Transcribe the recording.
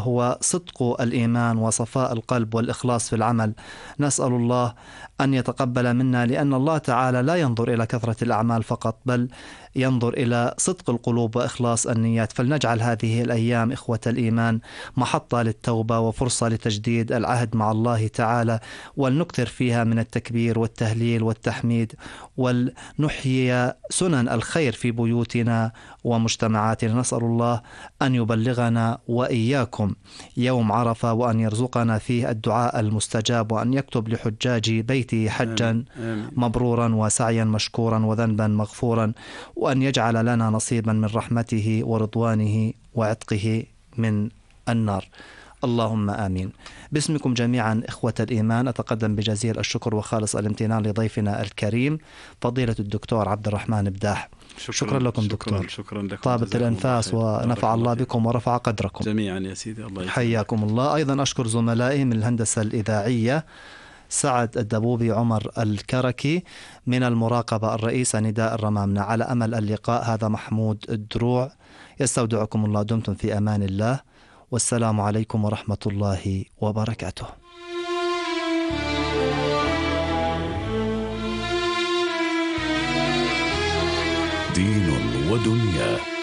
هو صدق الإيمان وصفاء القلب والإخلاص في العمل. نسأل الله أن يتقبل منا، لأن الله تعالى لا ينظر إلى كثرة الأعمال فقط، بل ينظر إلى صدق القلوب وإخلاص النيات. فلنجعل هذه الأيام إخوة الإيمان محطة للتوبة وفرصة لتجديد العهد مع الله تعالى، ولنكثر فيها من التكبير والتهليل والتحميد، ولنحيي سنن الخير في بيوتنا ومجتمعاتنا. نسأل الله أن يبلغنا وإياكم يوم عرفة، وأن يرزقنا فيه الدعاء المستجاب، وأن يكتب لحجاج بيته حجا مبرورا وسعيا مشكورا وذنبا مغفورا، وأن يجعل لنا نصيبا من رحمته ورضوانه وعتقه من النار. اللهم آمين. باسمكم جميعا إخوة الإيمان أتقدم بجزيل الشكر وخالص الامتنان لضيفنا الكريم فضيلة الدكتور عبد الرحمن بداح. شكرا لكم دكتور. شكرا لكم. طابت الأنفاس ونفع الله بكم ورفع قدركم جميعا يا سيدي. الله حياكم الله. أيضا أشكر زملائي من الهندسة الإذاعية سعد الدبوبي، عمر الكركي، من المراقبة الرئيسة نداء الرمامنة. على أمل اللقاء، هذا محمود الدروع، يستودعكم الله، دمتم في أمان الله، والسلام عليكم ورحمة الله وبركاته. دين ودنيا.